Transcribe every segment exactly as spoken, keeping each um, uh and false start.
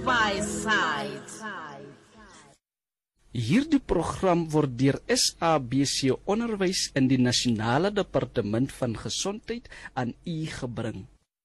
by Side. Hierdie program word deur S A B C Onderwys en die Nasionale Departement van Gesondheid aan u gebring.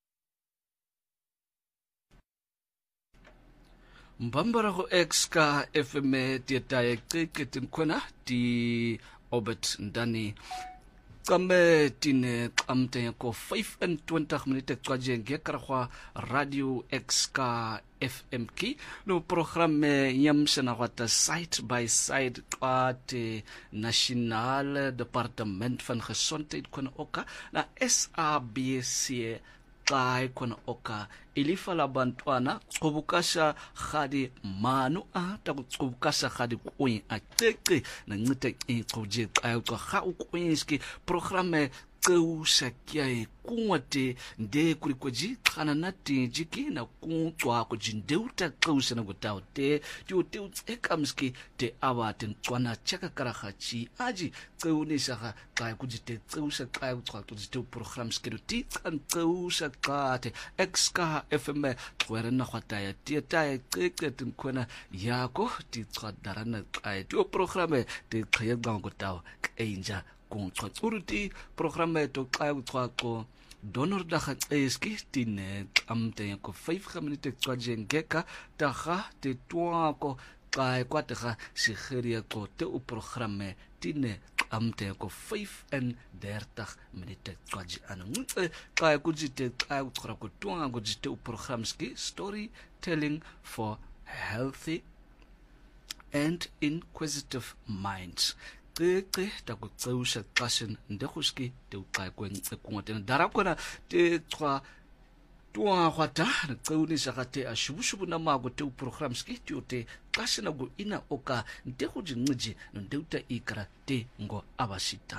Mbambarago X K F M tietaye kiketinkwena di Obet Ndani. Kame tine kamte yako vyfentwintig minute kwaje ngekra Radio X K F M ki no programme yamsena wata Side by Side kwate Nasionale Departement van Gesondheid kon oka na S A B C Kai kon oka ilifa la bantwana kubukasha khadi manu a ta kubukasha khadi kuin a teke na ngite inquje qayo xa ukwinski programme tseusha kyae kunwate nde kurikwaji khana nati jiki na kuntswa ko jindeuta tseusha na gotaute tiote utsekamski te awate ntswana chaka karahachi aji tseunisha ga qayo kujite tseusha qayo tswa tujite program skeduti tseusha qate exka F M where na khwata ya tieta teke tinkhona yako ti tswadarana qayo to program te qhayega ngotawo enja kuntswa tsuruti programme to xa uxwaxo donor-daga eski tine amte ko vyf minute tswaje ngeka taga te twako xa kwatega sigeria ko te u programme tine amte ko vyfendertig minute tswaje anungce xa kujite xa uxra ko twanga kujite u programski storytelling for healthy and inquisitive minds. Te ta ku tseusha qashin ndekhuski te uqa kwence kungotena darakona te twa twa khwata tseunisha gate ashubushubu na mago te programski tiote qashina go ina oka ndekhujinciji ndeuta ikra te ngo abashita.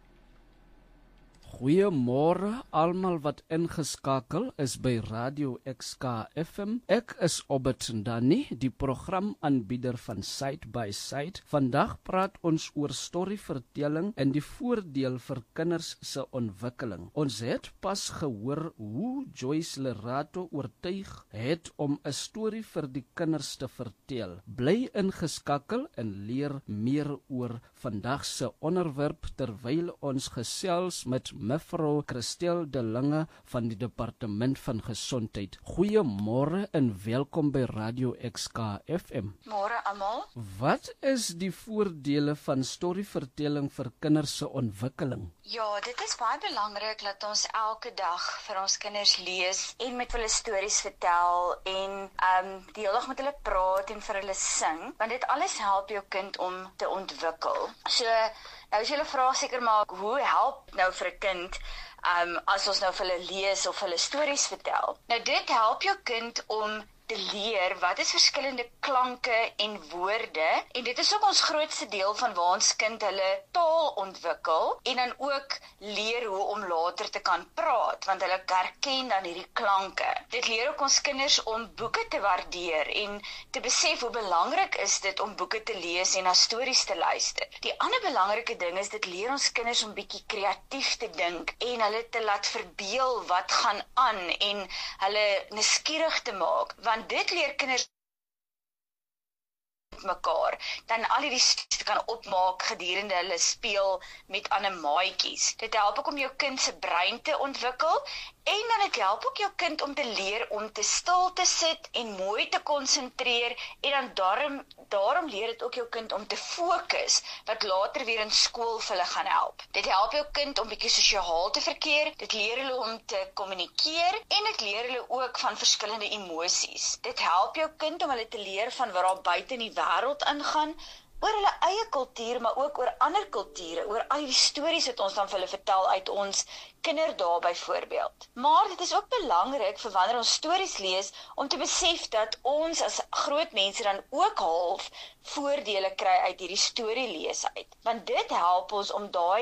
Goeiemôre almal wat ingeskakel is by Radio X K F M. Ek is Obet Ndani, die programaanbieder van Side by Side. Vandag praat ons oor storyvertelling en die voordeel vir kinders se ontwikkeling. Ons het pas gehoor hoe Joyce Lerato oortuig het om 'n storie vir die kinders te vertel. Bly ingeskakel en leer meer oor vandag se onderwerp terwyl ons gesels met Mevrou Christel de Lange van die Departement van Gesondheid. Goeiemôre en welkom by Radio X K F M. Môre almal. Wat is die voordele van storyvertelling vir kinders se ontwikkeling? Ja, dit is baie belangrik dat ons elke dag vir ons kinders lees en met hulle stories vertel en um, die hele dag met hulle praat en vir hulle sing, want dit alles help jou kind om te ontwikkel. So, nou as jy hulle vra seker maar, hoe help nou vir 'n kind um, as ons nou vir hulle lees of hulle stories vertel? Nou dit help jou kind om te leer wat is verskillende klanke en woorde, en dit is ook ons grootste deel van waar ons kind hulle taal ontwikkel en dan ook leer hoe om later te kan praat, want hulle herken dan hierdie klanke. Dit leer ook ons kinders om boeke te waardeer en te besef hoe belangrik is dit om boeke te lees en na stories te luister. Die ander belangrike ding is dit leer ons kinders om bietjie kreatief te dink en hulle te laat verbeel wat gaan aan en hulle nuuskierig te maak, want dit leer kinders mekaar, dan al die stories kan opmaak gedurende hulle speel met ander maatjies. Dit help ook om jou kind se brein te ontwikkel en dan dit help ook jou kind om te leer om te stil te sit en mooi te konsentreer en dan daarom, daarom leer dit ook jou kind om te fokus, wat later weer in skool vir hulle gaan help. Dit help jou kind om bietjie sosiaal te verkeer, dit leer hulle om te kommunikeer en dit leer hulle ook van verskillende emosies. Dit help jou kind om hulle te leer van wat daar buite in die wêreld ingaan, oor hulle eie kultuur, maar ook oor ander kulture, oor al die stories wat ons dan vir hulle vertel uit ons kinderdae byvoorbeeld. Maar dit is ook belangrik vir wanneer ons stories lees, om te besef dat ons as groot mense dan ook half voordele kry uit hierdie storie lees uit. Want dit help ons om daai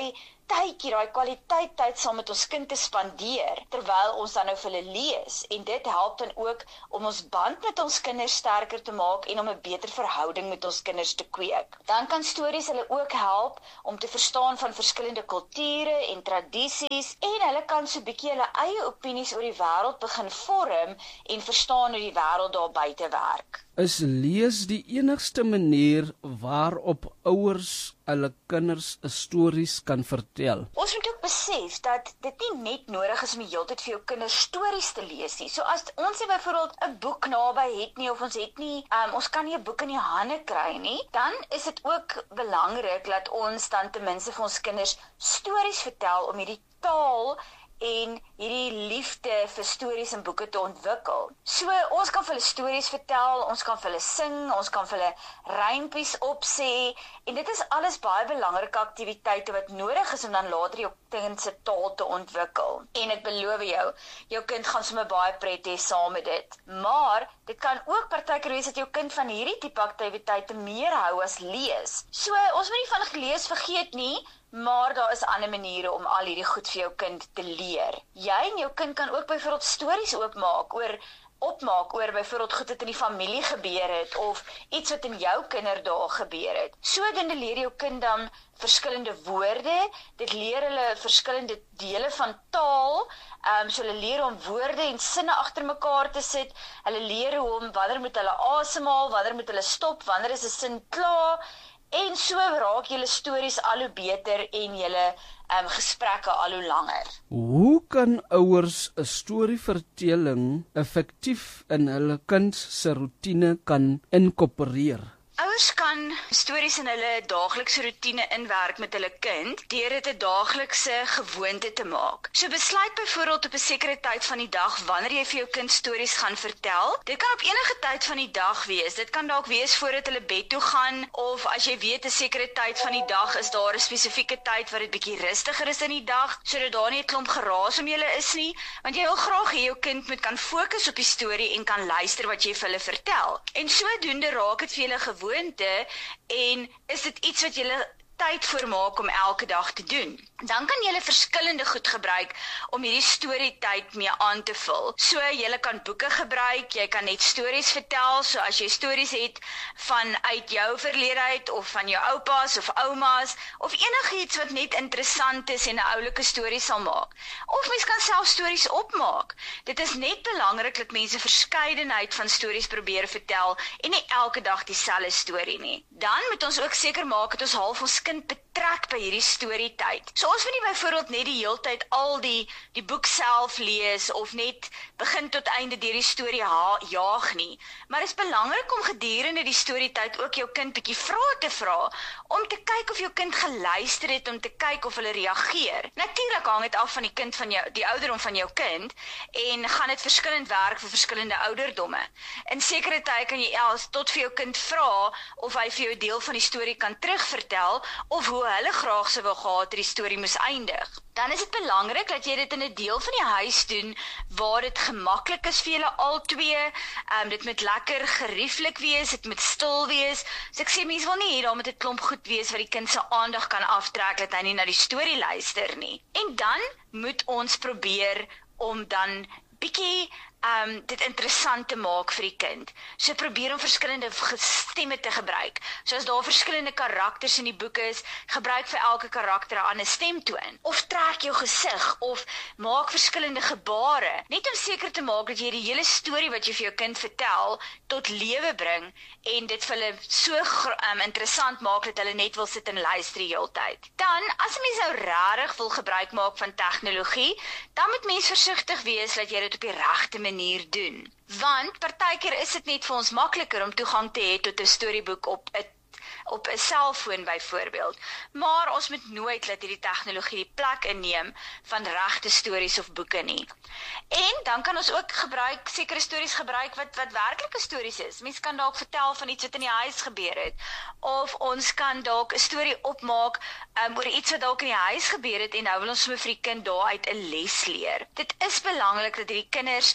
tydjie, daai kwaliteit tyd saam met ons kind te spandeer, terwyl ons dan nou vir hulle lees. En dit help dan ook om ons band met ons kinders sterker te maak en om 'n beter verhouding met ons kinders te kweek. Dan kan stories hulle ook help om te verstaan van verskillende kulture en tradisies, en hulle kan so 'n bietjie hulle eie opinies oor die wêreld begin vorm en verstaan hoe die wêreld daar buite werk. Is lees die enigste manier waarop ouers hulle kinders stories kan vertel? Ons moet ook besef dat dit nie net nodig is om die hele tyd vir jou kinders stories te lees nie. So as ons nie byvoorbeeld 'n boek naby het nie, of ons het nie, um, ons kan nie 'n boek in die hande kry nie, dan is dit ook belangrik dat ons dan ten minste vir ons kinders stories vertel om hierdie taal en hierdie liefde vir stories en boeke te ontwikkel. So, ons kan vir hulle stories vertel, ons kan vir hulle sing, ons kan vir hulle rympies opsê, en dit is alles baie belangrike aktiwiteite wat nodig is om dan later jou kind se taal te ontwikkel. En ek beloof jou, jou kind gaan sommer baie pret hê saam met dit. Maar, dit kan ook partykeer wees dat jou kind van hierdie tipe aktiwiteite meer hou as lees. So, ons moet nie van lees vergeet nie, maar daar is ander maniere om al hierdie goed vir jou kind te leer. Jy en jou kind kan ook byvoorbeeld stories opmaak oor opmaak oor byvoorbeeld goed wat in die familie gebeur het of iets wat in jou kinderdae gebeur het. Sodoende leer jou kind dan verskillende woorde, dit leer hulle verskillende dele van taal, um, so hulle leer om woorde en sinne agter mekaar te sit, hulle leer hoe om wanneer moet hulle asemhaal, wanneer moet hulle stop, wanneer is 'n sin klaar, en so raak julle stories al hoe beter en julle um, gesprekke al hoe langer. Hoe kan ouers 'n storievertelling effektief in hulle kind se roetine kan inkorporeer? Ouers kan stories in hulle daaglikse roetine inwerk met hulle kind deur dit 'n daaglikse gewoonte te maak. So besluit byvoorbeeld op 'n sekere tyd van die dag wanneer jy vir jou kind stories gaan vertel. Dit kan op enige tyd van die dag wees. Dit kan dalk wees voordat hulle bed toe gaan, of as jy weet 'n sekere tyd van die dag is daar 'n spesifieke tyd wat dit bietjie rustiger is in die dag, sodat daar nie 'n klomp geraas om julle is nie, want jy wil graag hê jou kind moet kan fokus op die storie en kan luister wat jy vir hulle vertel. En sodoende raak dit vir julle gewoonte en is dit iets wat julle tyd voor maak om elke dag te doen. Dan kan jy verskillende goed gebruik om hierdie storietyd mee aan te vul. So jy kan boeke gebruik, jy kan net stories vertel, so as jy stories het van uit jou verlede uit of van jou oupas of oumas of enigiets wat net interessant is en 'n oulike storie sal maak. Of mens kan self stories opmaak. Dit is net belangrik dat mense verskeidenheid van stories probeer vertel en nie elke dag dieselfde storie nie. Dan moet ons ook seker maak dat ons half ons kind betrek by hierdie storietyd. So ons moet nie byvoorbeeld net die heeltyd al die die boek self lees of net begin tot einde deur die storie ha, jaag nie. Maar dit is belangrik om gedurende die storietyd ook jou kind 'n bietjie vrae te vra om te kyk of jou kind geluister het, om te kyk of hulle reageer. Natuurlik hang dit af van die kind van jou, die ouderdom van jou kind, en gaan dit verskillend werk vir verskillende ouderdomme. In sekere tye kan jy els tot vir jou kind vra of hy vir jou deel van die storie kan terugvertel of hoe hulle graag sou wou gehad het die storie moes eindig. Dan is dit belangrik dat jy dit in 'n deel van die huis doen waar dit gemaklik is vir julle albei. Um, dit moet lekker gerieflik wees, dit moet stil wees. So ek sê mense wil nie hê daar moet 'n klomp goed wees wat die kind se aandag kan aftrek dat hy nie na die storie luister nie. En dan moet ons probeer om dan bietjie um, dit interessant te maak vir die kind. So probeer om verskillende stemme te gebruik. So as daar verskillende karakters in die boek is, gebruik vir elke karakter 'n ander stemtoon. Of trek jou gesig, of maak verskillende gebare. Net om seker te maak dat jy die hele storie wat jy vir jou kind vertel, tot lewe bring, en dit vir hulle so um, interessant maak, dat hulle net wil sit en luister die hele tyd. Dan, as jy mens nou regtig wil gebruik maak van tegnologie, dan moet mens versigtig wees dat jy dit op die regte manier doen. Want partykeer is dit net vir ons makliker om toegang te hê tot 'n storieboek op 'n op 'n selfoon byvoorbeeld. Maar ons moet nooit laat hierdie tegnologie die plek inneem van regte stories of boeke nie. En dan kan ons ook gebruik sekere stories gebruik wat wat werklike stories is. Mense kan dalk vertel van iets wat in die huis gebeur het, of ons kan dalk 'n storie opmaak um, oor iets wat dalk in die huis gebeur het, en nou wil ons sommer vir die kind daaruit 'n les leer. Dit is belangrik dat hierdie kinders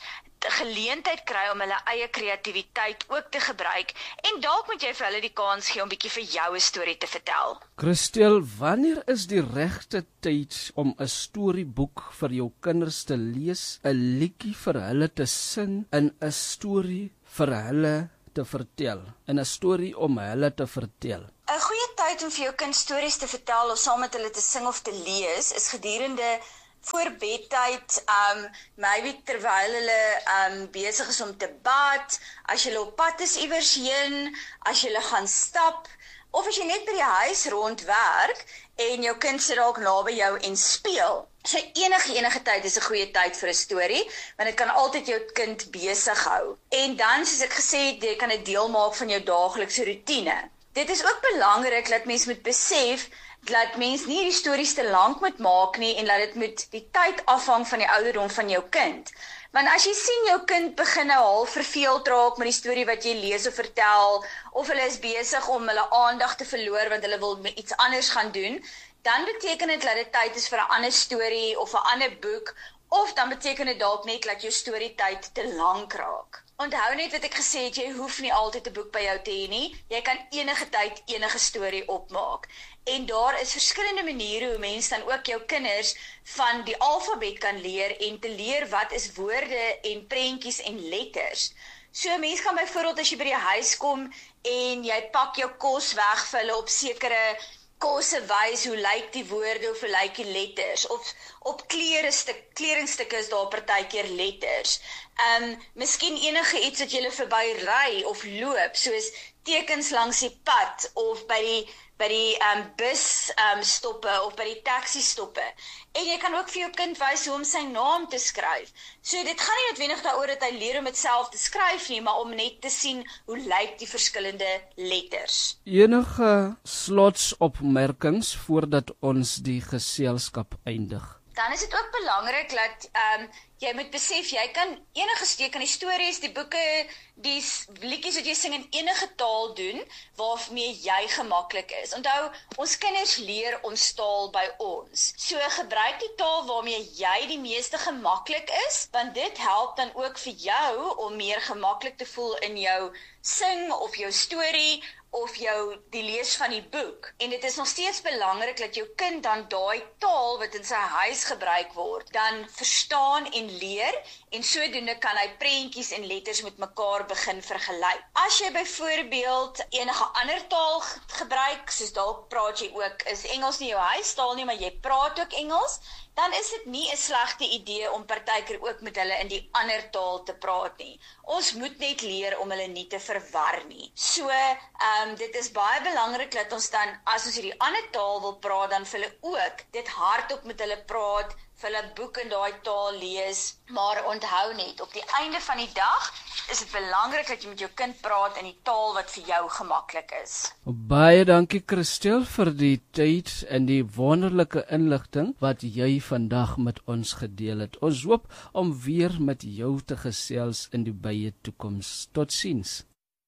geleentheid kry om hulle eie kreatiwiteit ook te gebruik en dalk moet jy vir hulle die kans gee om bietjie vir jou 'n storie te vertel. Christel, wanneer is die regte tyd om 'n storieboek vir jou kinders te lees, 'n liedjie vir hulle te sing en 'n storie vir hulle te vertel, en 'n storie om hulle te vertel? 'n Goeie tyd om vir jou kind stories te vertel of saam met hulle te sing of te lees is gedurende voor bedtyd, um, maybe terwyl hulle um, besig is om te bad, as jy op pad is iewers heen, as jy gaan stap, of as jy net by die huis rondwerk en jou kind sit dalk naby jou en speel. So enige enige tyd is 'n goeie tyd vir 'n storie, want dit kan altyd jou kind besig hou. En dan, soos ek gesê het, jy kan dit deel maak van jou daaglikse roetine. Dit is ook belangrik dat mens moet besef dat mens nie die stories te lank moet maak nie en dat dit moet die tyd afhang van die ouderdom van jou kind. Want as jy sien jou kind begin nou half verveeld raak met die storie wat jy lees of vertel, of hulle is besig om hulle aandag te verloor want hulle wil iets anders gaan doen, dan beteken dit dat dit tyd is vir 'n ander storie of 'n ander boek, of dan beteken dit dalk net dat jou storietyd te lank raak. Onthou net wat ek gesê het, jy hoef nie altyd 'n boek by jou te hê nie. Jy kan enige tyd enige storie opmaak. En daar is verskillende maniere hoe mense dan ook jou kinders van die alfabet kan leer en te leer wat is woorde en prentjies en letters. So mens kan byvoorbeeld as jy by die huis kom en jy pak jou kos weg vir hulle op sekere kosse wys, hoe lyk die woorde of hoe lyk die letters, of op klerestuk, kledingstukke is daar partykeer letters. Um, miskien enige iets wat jy verby ry of loop, soos tekens langs die pad, of by die, by die um, bus um, stoppe, of by die taxi stoppe. En jy kan ook vir jou kind wys hoe om sy naam te skryf. So dit gaan nie noodwendig daaroor dat hy leer om dit self te skryf nie, maar om net te sien hoe lyk die verskillende letters. Enige slotsopmerkings voordat ons die geselskap eindig? Dan is dit ook belangrik dat um, jy moet besef, jy kan enige steek aan die stories, die boeke, die liedjies wat jy sing in enige taal doen, waarmee jy gemaklik is. Onthou, ons kinders leer ons taal by ons. So gebruik die taal waarmee jy die meeste gemaklik is, want dit help dan ook vir jou om meer gemaklik te voel in jou sing of jou storie, of jou die lees van die boek. En dit is nog steeds belangrik dat jou kind dan daai taal wat in sy huis gebruik word, dan verstaan en leer, en sodoende kan hy prentjies en letters met mekaar begin vergelyk. As jy byvoorbeeld enige ander taal gebruik, soos dalk praat jy ook, is Engels nie jou huistaal nie, maar jy praat ook Engels, dan is dit nie 'n slegte idee om partykeer ook met hulle in die ander taal te praat nie. Ons moet net leer om hulle nie te verwar nie. So, um, dit is baie belangrik dat ons dan, as ons hierdie ander taal wil praat, dan vir hulle ook dit hardop met hulle praat, vir hulle boek in daai taal lees, maar onthou net, op die einde van die dag is dit belangrik dat jy met jou kind praat in die taal wat vir jou gemaklik is. Baie dankie Christel vir die tyd en die wonderlike inligting wat jy vandag met ons gedeel het. Ons hoop om weer met jou te gesels in die baie toekoms. Totsiens.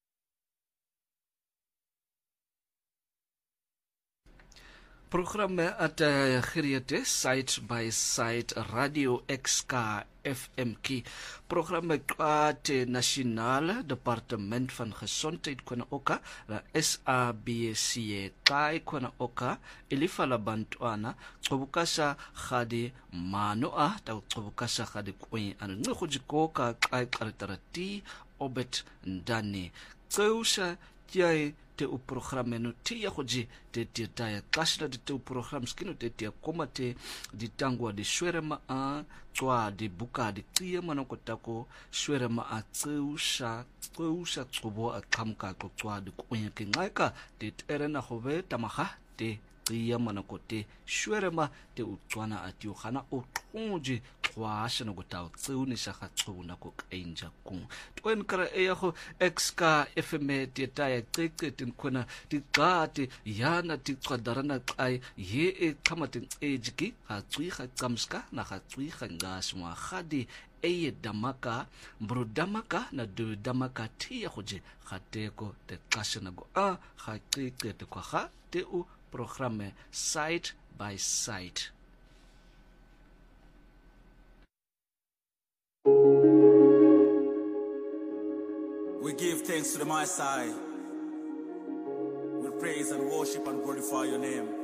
Programme at uh, Gerede, Side by Side, Radio X K F M K. Programme at Nasionale Departement van Gesondheid kona oka, la S A B C kai kona oka, ilifala bantwana, tsobukasa khadi manoa, ta tsobukasa khadi kwenye anu. Ngujikoka kai karitarati, obet ndani. Tseusha tiae te u programme no tia khoji te te taya kasla te u program skino te te koma te di tangwa di shwerema a tswa di buka di tia manoko tako shwerema a tseusha tseusha tsobo a kamka ko tswa di kwenye ke ngaika te terena khobe tamaga te tia manoko te shwerema te u tswana ati u khana o tkonji kwasha no gotao tseuni sha khatsuna ko kainja ku twen kara e go X K F M te taya cece tin khona ti qati yana ti qhadarana qai ye e qhamatin ejiki ha tsui kha tsamska na kha tsui kha ngaswa khadi e damaka bro damaka na do damaka ti ya goje khateko te qashana go a kha cece te kwa kha te u programme Side by Side. We give thanks to the Most High. We praise and worship and glorify your name.